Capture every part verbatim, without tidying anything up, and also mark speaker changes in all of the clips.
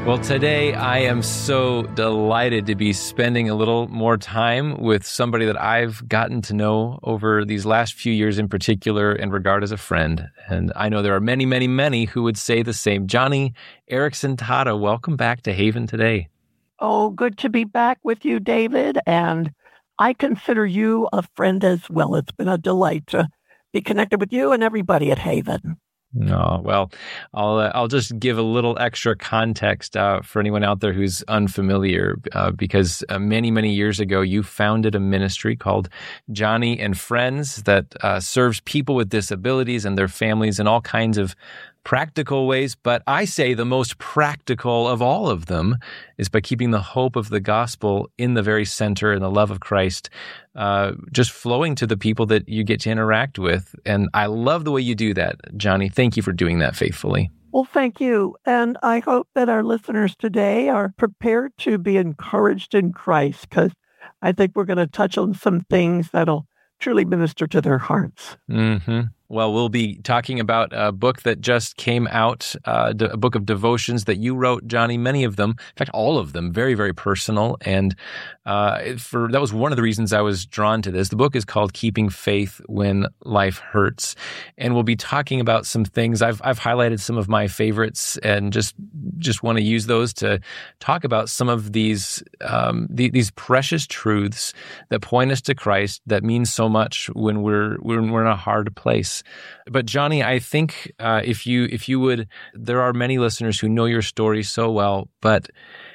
Speaker 1: Well, today I am so delighted to be spending a little more time with somebody that I've gotten to know over these last few years in particular and regard as a friend. And I know there are many, many, many who would say the same. Joni Eareckson Tada, welcome back to Haven today.
Speaker 2: Oh, good to be back with you, David. And I consider you a friend as well. It's been a delight to be connected with you and everybody at Haven.
Speaker 1: No, well, I'll uh, I'll just give a little extra context uh, for anyone out there who's unfamiliar, uh, because uh, many many years ago you founded a ministry called Joni and Friends that uh, serves people with disabilities and their families in all kinds of practical ways. But I say the most practical of all of them is by keeping the hope of the gospel in the very center and the love of Christ, uh, just flowing to the people that you get to interact with. And I love the way you do that, Joni. Thank you for doing that faithfully.
Speaker 2: Well, thank you. And I hope that our listeners today are prepared to be encouraged in Christ, because I think we're going to touch on some things that'll truly minister to their hearts.
Speaker 1: Mm-hmm. Well, we'll be talking about a book that just came out, uh, a book of devotions that you wrote, Joni, many of them, in fact, all of them, very, very personal. And uh, for that was one of the reasons I was drawn to this. The book is called Keeping Faith When Life Hurts. And we'll be talking about some things. I've I've highlighted some of my favorites and just just want to use those to talk about some of these um, the, these precious truths that point us to Christ, that mean so much when we're when we're in a hard place. But Joni, I think uh, if you if you would, there are many listeners who know your story so well, but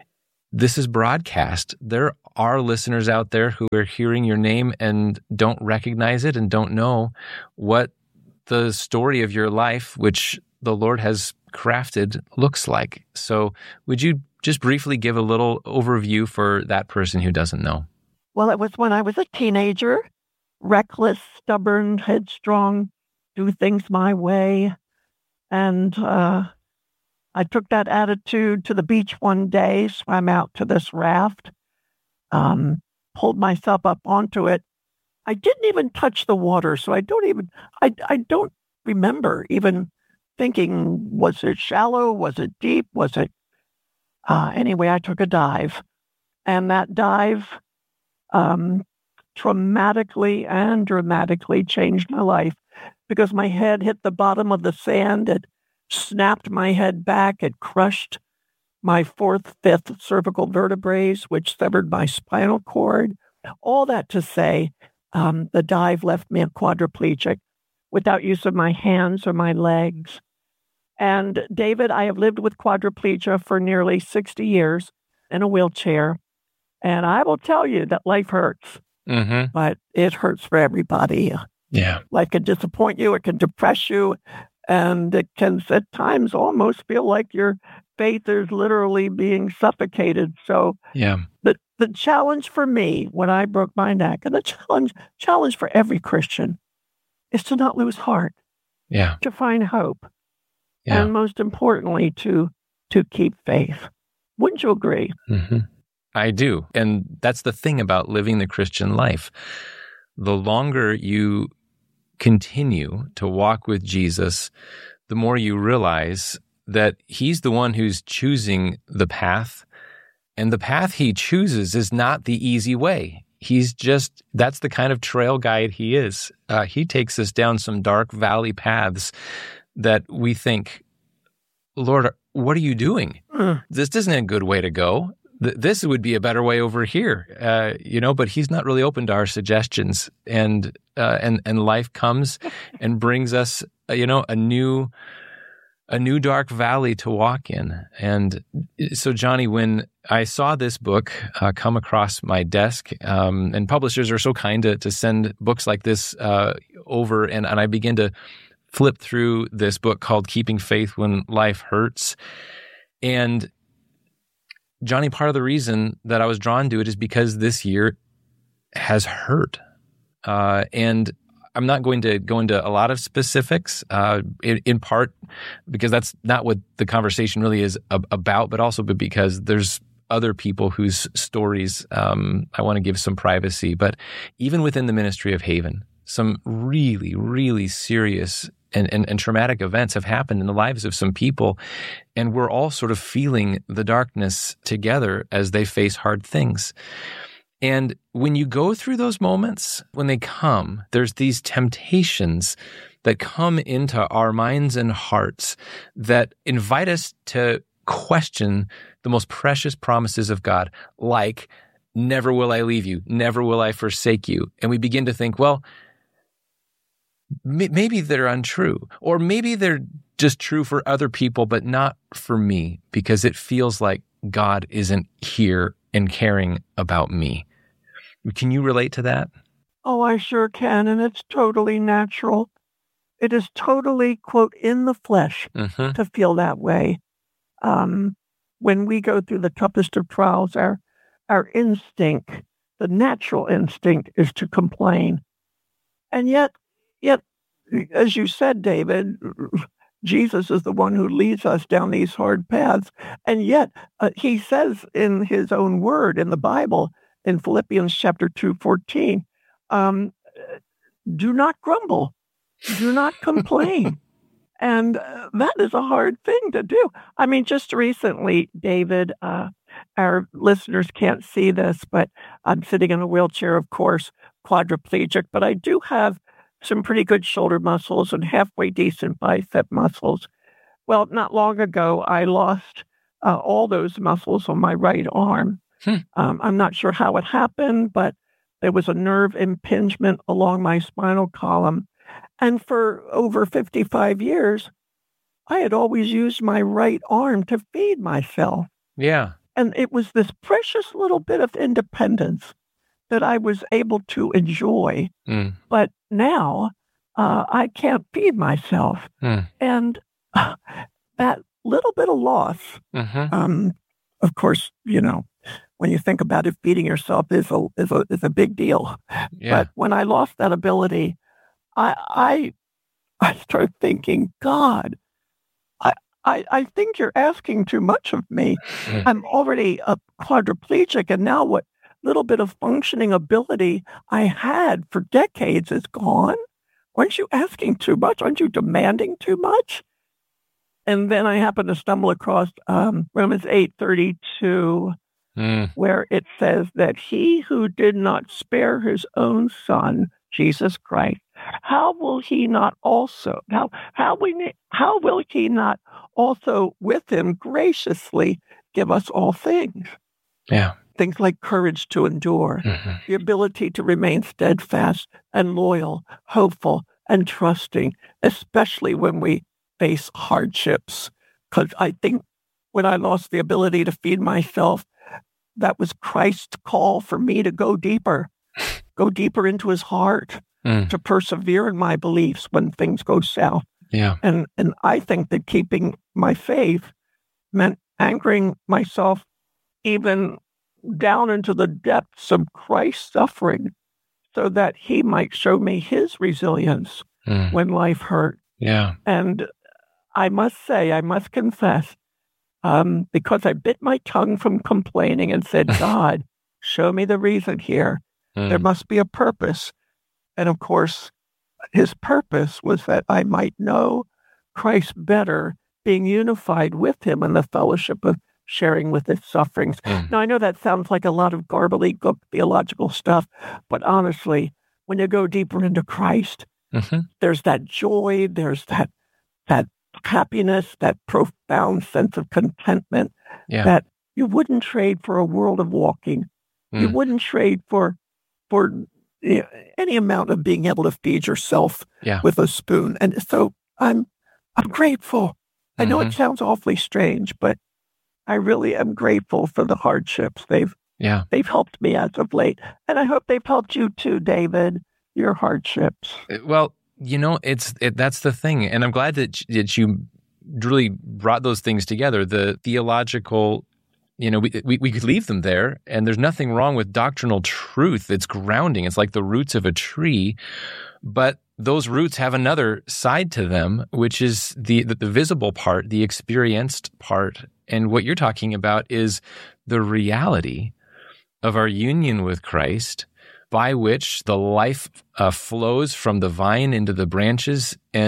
Speaker 1: this is broadcast. There are listeners out there who are hearing your name and don't recognize it and don't know what the story of your life, which the Lord has crafted, looks like. So would you just briefly give a little overview for that person who doesn't know?
Speaker 2: Well, it was when I was a teenager, reckless, stubborn, headstrong, do things my way. And uh, I took that attitude to the beach one day, swam out to this raft, um, pulled myself up onto it. I didn't even touch the water, so I don't even, I, I don't remember even thinking, was it shallow? Was it deep? Was it, uh, anyway, I took a dive. And that dive um, traumatically and dramatically changed my life, because my head hit the bottom of the sand. It snapped my head back. It crushed my fourth, fifth cervical vertebrae, which severed my spinal cord. All that to say, um, the dive left me a quadriplegic without use of my hands or my legs. And David, I have lived with quadriplegia for nearly sixty years in a wheelchair. And I will tell you that life hurts, mm-hmm. but it hurts for everybody.
Speaker 1: Yeah.
Speaker 2: Life can disappoint you, it can depress you, and it can at times almost feel like your faith is literally being suffocated. So
Speaker 1: yeah.
Speaker 2: the, the challenge for me when I broke my neck, and the challenge challenge for every Christian, is to not lose heart,
Speaker 1: yeah,
Speaker 2: to find hope,
Speaker 1: yeah.
Speaker 2: and most importantly, to to keep faith. Wouldn't you agree?
Speaker 1: Mm-hmm. I do. And that's the thing about living the Christian life. The longer you continue to walk with Jesus, the more you realize that he's the one who's choosing the path. And the path he chooses is not the easy way. He's just, that's the kind of trail guide he is. Uh, he takes us down some dark valley paths that we think, Lord, what are you doing? Mm. This isn't a good way to go. This would be a better way over here, uh, you know, but he's not really open to our suggestions. And uh, and and life comes and brings us, uh, you know, a new a new dark valley to walk in. And so, Joni, when I saw this book uh, come across my desk, um, and publishers are so kind to, to send books like this uh, over, and, and I began to flip through this book called Keeping Faith When Life Hurts. And Joni, part of the reason that I was drawn to it is because this year has hurt. Uh, and I'm not going to go into a lot of specifics, uh, in, in part because that's not what the conversation really is ab- about, but also because there's other people whose stories um, I want to give some privacy. But even within the ministry of Haven, some really, really serious and, and, and traumatic events have happened in the lives of some people, and we're all sort of feeling the darkness together as they face hard things. And when you go through those moments, when they come, there's these temptations that come into our minds and hearts that invite us to question the most precious promises of God, like, never will I leave you, never will I forsake you. And we begin to think, well, m- maybe they're untrue, or maybe they're just true for other people, but not for me, because it feels like God isn't here and caring about me. Can you relate to that?
Speaker 2: Oh, I sure can, and it's totally natural. It is totally, quote, in the flesh
Speaker 1: Mm-hmm.
Speaker 2: to feel that way. Um, when we go through the toughest of trials, our our instinct, the natural instinct, is to complain. And yet, yet, as you said, David, Jesus is the one who leads us down these hard paths. And yet, uh, he says in his own word in the Bible, in Philippians chapter two fourteen, um, do not grumble, do not complain. And uh, that is a hard thing to do. I mean, just recently, David, uh, our listeners can't see this, but I'm sitting in a wheelchair, of course, quadriplegic, but I do have some pretty good shoulder muscles and halfway decent bicep muscles. Well, not long ago, I lost uh, all those muscles on my right arm.
Speaker 1: Hmm.
Speaker 2: Um, I'm not sure how it happened, but there was a nerve impingement along my spinal column. And for over fifty-five years, I had always used my right arm to feed myself.
Speaker 1: Yeah.
Speaker 2: And it was this precious little bit of independence that I was able to enjoy.
Speaker 1: Mm.
Speaker 2: But now uh, I can't feed myself.
Speaker 1: Mm.
Speaker 2: And uh, that little bit of loss,
Speaker 1: Mm-hmm.
Speaker 2: um, of course, you know, when you think about it, feeding yourself is a, is a, is a big deal.
Speaker 1: Yeah.
Speaker 2: But when I lost that ability, I, I, I started thinking, God, I, I, I think you're asking too much of me.
Speaker 1: Mm.
Speaker 2: I'm already a quadriplegic, and now what little bit of functioning ability I had for decades is gone. Aren't you asking too much? Aren't you demanding too much? And then I happened to stumble across um, Romans eight thirty-two,
Speaker 1: Mm.
Speaker 2: where it says that he who did not spare his own son, Jesus Christ, how will he not also, how, how, we, how will he not also with him graciously give us all things?
Speaker 1: Yeah.
Speaker 2: Things like courage to endure,
Speaker 1: Mm-hmm.
Speaker 2: the ability to remain steadfast and loyal, hopeful and trusting, especially when we face hardships. Because I think when I lost the ability to feed myself, that was Christ's call for me to go deeper, go deeper into his heart,
Speaker 1: Mm.
Speaker 2: to persevere in my beliefs when things go south.
Speaker 1: Yeah.
Speaker 2: And and I think that keeping my faith meant anchoring myself even down into the depths of Christ's suffering so that he might show me his resilience
Speaker 1: Mm.
Speaker 2: when life hurt.
Speaker 1: Yeah.
Speaker 2: And I must say, I must confess, um, because I bit my tongue from complaining and said, God, show me the reason here.
Speaker 1: Mm.
Speaker 2: There must be a purpose. And of course, his purpose was that I might know Christ better, being unified with him in the fellowship of sharing with his sufferings.
Speaker 1: Mm.
Speaker 2: Now, I know that sounds like a lot of gobbledygook theological stuff, but honestly, when you go deeper into Christ,
Speaker 1: Mm-hmm.
Speaker 2: there's that joy, there's that that happiness, that profound sense of contentment
Speaker 1: Yeah.
Speaker 2: that you wouldn't trade for a world of walking. You
Speaker 1: Mm.
Speaker 2: wouldn't trade for for you know, any amount of being able to feed yourself
Speaker 1: Yeah.
Speaker 2: with a spoon. And so I'm I'm grateful. I know
Speaker 1: Mhm.
Speaker 2: it sounds awfully strange, but I really am grateful for the hardships. They've
Speaker 1: Yeah.
Speaker 2: they've helped me as of late. And I hope they've helped you too, David, your hardships.
Speaker 1: Well, you know, it's it, that's the thing, and I'm glad that that you really brought those things together. The theological, you know, we, we we could leave them there, and there's nothing wrong with doctrinal truth. It's grounding. It's like the roots of a tree, but those roots have another side to them, which is the the, the visible part, the experienced part. And what you're talking about is the reality of our union with Christ, by which the life uh, flows from the vine into the branches, and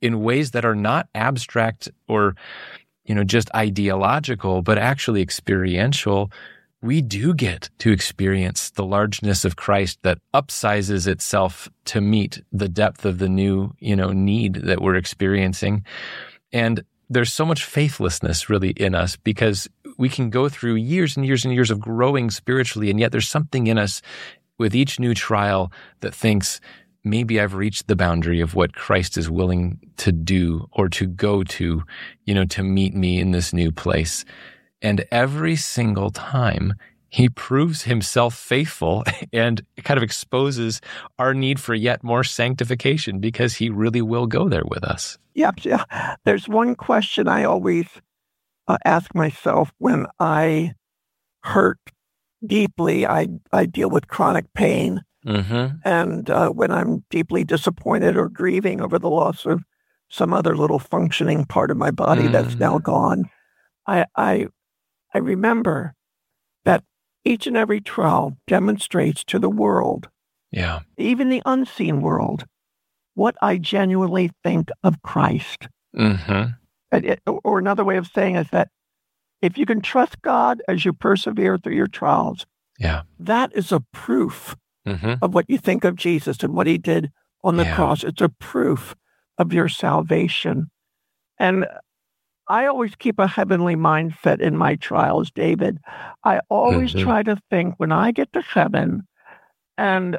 Speaker 1: in ways that are not abstract or, you know, just ideological, but actually experiential, we do get to experience the largeness of Christ that upsizes itself to meet the depth of the new, you know, need that we're experiencing. And there's so much faithlessness really in us because we can go through years and years and years of growing spiritually, and yet there's something in us with each new trial that thinks, maybe I've reached the boundary of what Christ is willing to do or to go to, you know, to meet me in this new place. And every single time, he proves himself faithful and kind of exposes our need for yet more sanctification because he really will go there with us.
Speaker 2: Yeah, yeah. There's one question I always uh, ask myself when I hurt deeply. I, I deal with chronic pain.
Speaker 1: Mm-hmm.
Speaker 2: And uh, when I'm deeply disappointed or grieving over the loss of some other little functioning part of my body mm-hmm. that's now gone, I, I I remember that each and every trial demonstrates to the world,
Speaker 1: yeah,
Speaker 2: even the unseen world, what I genuinely think of Christ.
Speaker 1: Mm-hmm.
Speaker 2: It, or another way of saying is that if you can trust God as you persevere through your trials,
Speaker 1: yeah,
Speaker 2: that is a proof
Speaker 1: mm-hmm.
Speaker 2: of what you think of Jesus and what he did on the
Speaker 1: yeah.
Speaker 2: cross. It's a proof of your salvation. And I always keep a heavenly mindset in my trials, David. I always
Speaker 1: mm-hmm.
Speaker 2: try to think when I get to heaven, and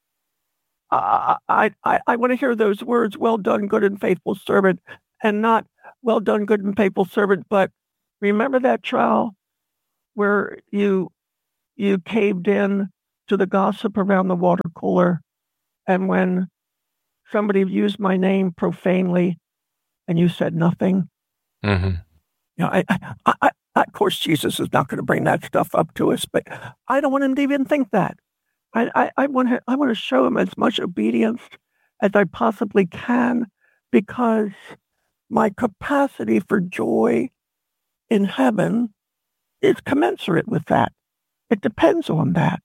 Speaker 2: I, I, I, I want to hear those words, well done, good and faithful servant, and not well done, good and faithful servant, but remember that trial where you you caved in to the gossip around the water cooler, and when somebody used my name profanely and you said nothing?
Speaker 1: Mm-hmm.
Speaker 2: You know, I, I, I, of course, Jesus is not going to bring that stuff up to us, but I don't want him to even think that. I, I, I want to, I want to show him as much obedience as I possibly can, because my capacity for joy in heaven is commensurate with that. It depends on that,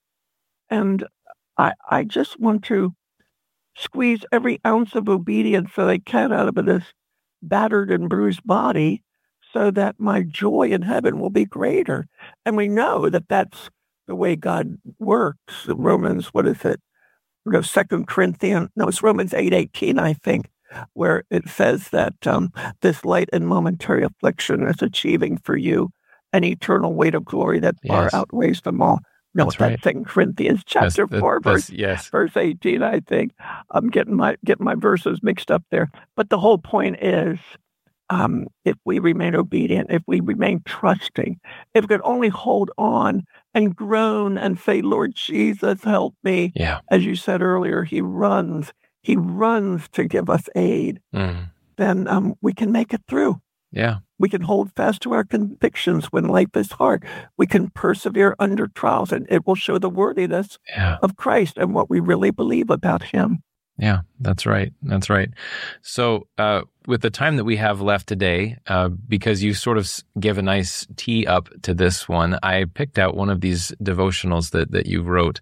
Speaker 2: and I, I just want to squeeze every ounce of obedience that I can out of this battered and bruised body so that my joy in heaven will be greater. And we know that that's the way God works. Romans, what is it? You know, Second Corinthians, no, it's Romans eight eighteen, I think, where it says that um, this light and momentary affliction is achieving for you an eternal weight of glory that far
Speaker 1: yes.
Speaker 2: outweighs them all. No,
Speaker 1: that's
Speaker 2: that's
Speaker 1: right.
Speaker 2: Second Corinthians chapter
Speaker 1: that's,
Speaker 2: four,
Speaker 1: that's,
Speaker 2: verse,
Speaker 1: yes.
Speaker 2: verse eighteen, I think. I'm getting my getting my verses mixed up there. But the whole point is, um, if we remain obedient, if we remain trusting, if we could only hold on and groan and say, Lord Jesus, help me.
Speaker 1: Yeah.
Speaker 2: As you said earlier, he runs, he runs to give us aid.
Speaker 1: Mm.
Speaker 2: Then um, we can make it through.
Speaker 1: Yeah.
Speaker 2: We can hold fast to our convictions when life is hard. We can persevere under trials, and it will show the worthiness
Speaker 1: yeah.
Speaker 2: of Christ and what we really believe about him.
Speaker 1: Yeah, that's right. That's right. So uh, with the time that we have left today, uh, because you sort of give a nice tee up to this one, I picked out one of these devotionals that, that you wrote.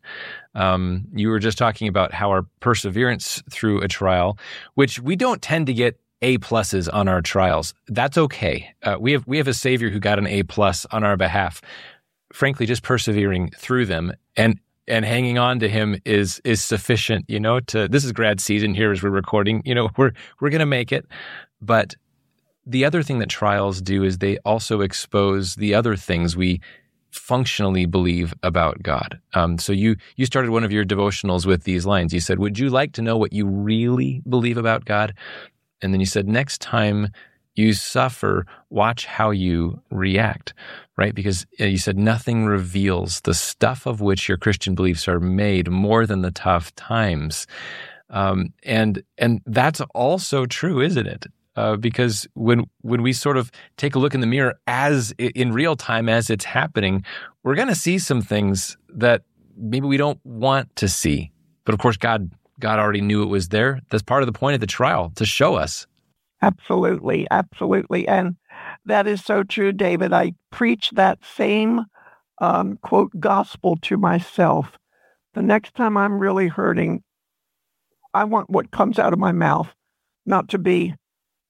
Speaker 1: Um, you were just talking about how our perseverance through a trial, which we don't tend to get A pluses on our trials. That's okay. Uh, we have we have a Savior who got an A plus on our behalf. Frankly, just persevering through them and and hanging on to him is is sufficient. You know, to this is grad season here as we're recording. You know, we're we're gonna make it. But the other thing that trials do is they also expose the other things we functionally believe about God. Um, so you you started one of your devotionals with these lines. You said, "Would you like to know what you really believe about God?" And then you said, next time you suffer, watch how you react, right? Because you said nothing reveals the stuff of which your Christian beliefs are made more than the tough times. Um, and and that's also true, isn't it? Uh, because when when we sort of take a look in the mirror as in real time as it's happening, we're going to see some things that maybe we don't want to see. But of course, God God already knew it was there. That's part of the point of the trial, to show us.
Speaker 2: Absolutely, absolutely. And that is so true, David. I preach that same, um, quote, gospel to myself. The next time I'm really hurting, I want what comes out of my mouth not to be,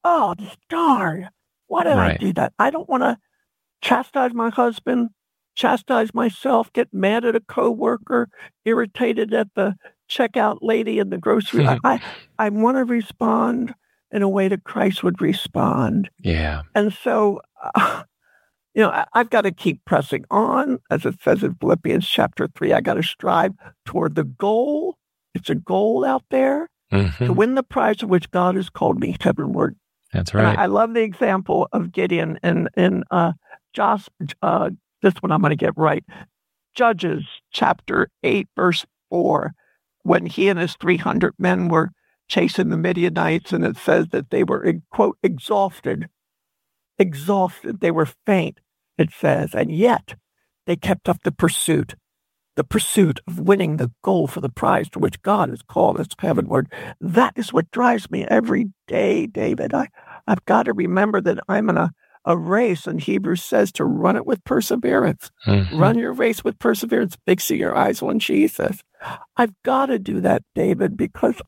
Speaker 2: oh, darn, why did
Speaker 1: Right.
Speaker 2: I do that? I don't want to chastise my husband, chastise myself, get mad at a coworker, irritated at the checkout lady in the grocery. I, I, I want to respond in a way that Christ would respond.
Speaker 1: Yeah.
Speaker 2: And so, uh, you know, I, I've got to keep pressing on, as it says in Philippians chapter three. I got to strive toward the goal. It's a goal out there
Speaker 1: Mm-hmm.
Speaker 2: to win the prize of which God has called me heavenward.
Speaker 1: That's
Speaker 2: And
Speaker 1: right.
Speaker 2: I, I love the example of Gideon in in uh, Jos, uh, this one I'm going to get right. Judges chapter eight, verse four, when he and his three hundred men were chasing the Midianites, and it says that they were, quote, exhausted, exhausted. They were faint, it says, and yet they kept up the pursuit, the pursuit of winning the goal for the prize to which God has called us heavenward. That is what drives me every day, David. I, I've got to remember that I'm in a, a race, and Hebrews says to run it with perseverance.
Speaker 1: Mm-hmm.
Speaker 2: Run your race with perseverance, fixing your eyes on Jesus. I've got to do that, David, because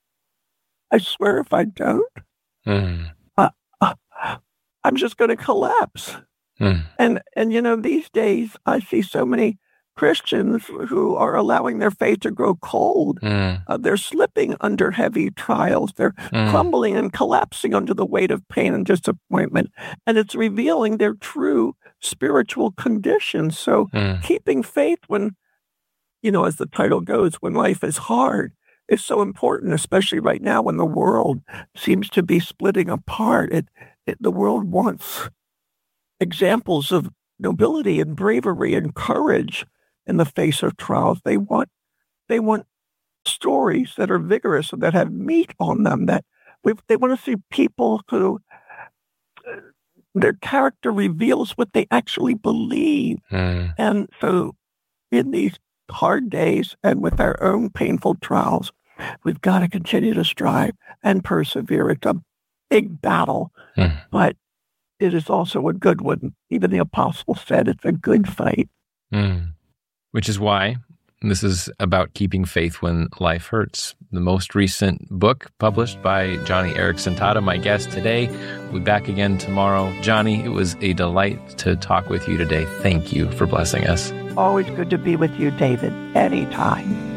Speaker 2: I swear if I don't,
Speaker 1: Mm.
Speaker 2: uh, uh, I'm just going to collapse.
Speaker 1: Mm.
Speaker 2: And, and, you know, these days I see so many Christians who are allowing their faith to grow cold.
Speaker 1: Mm.
Speaker 2: Uh, they're slipping under heavy trials. They're
Speaker 1: Mm.
Speaker 2: crumbling and collapsing under the weight of pain and disappointment. And it's revealing their true spiritual condition. So
Speaker 1: Mm.
Speaker 2: keeping faith when, you know, as the title goes, when life is hard, is so important, especially right now when the world seems to be splitting apart. It, it the world wants examples of nobility and bravery and courage in the face of trials. They want they want stories that are vigorous and that have meat on them. That we, they want to see people who uh, their character reveals what they actually believe.
Speaker 1: Mm.
Speaker 2: And so, in these hard days and with our own painful trials, we've got to continue to strive and persevere. It's a big battle,
Speaker 1: Mm.
Speaker 2: but it is also a good one. Even the apostle said it's a good fight.
Speaker 1: Mm. Which is why this is about keeping faith when life hurts. The most recent book published by Johnny Erickson Tata, my guest today. We'll be back again tomorrow. Johnny, it was a delight to talk with you today. Thank you for blessing us.
Speaker 2: Always good to be with you, David, anytime.